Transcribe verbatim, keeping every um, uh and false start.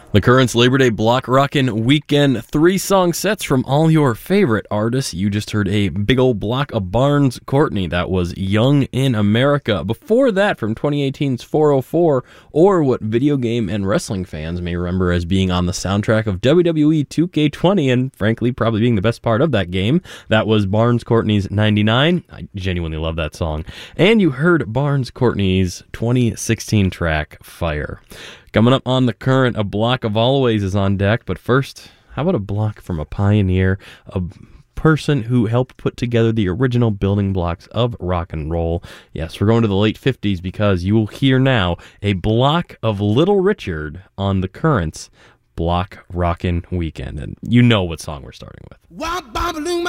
The Currents Labor Day Block Rockin' Weekend, three song sets from all your favorite artists. You just heard a big old block of Barnes Courtney. That was Young in America. Before that, from twenty eighteen's four oh four, or what video game and wrestling fans may remember as being on the soundtrack of W W E two K twenty, and frankly, probably being the best part of that game. That was Barnes Courtney's ninety-nine. I genuinely love that song. And you heard Barnes Courtney's twenty sixteen track, Fire. Coming up on The Current, a block of Always is on deck, but first, how about a block from a pioneer, a person who helped put together the original building blocks of rock and roll. Yes, we're going to the late fifties because you will hear now a block of Little Richard on The Current's Block Rockin' Weekend. And you know what song we're starting with.